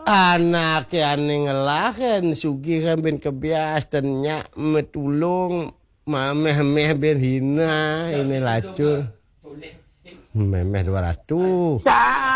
Anak yang ngelaken sugi kan ben kebias dan nyak metulung mameh ben hina ini lacur memeh 200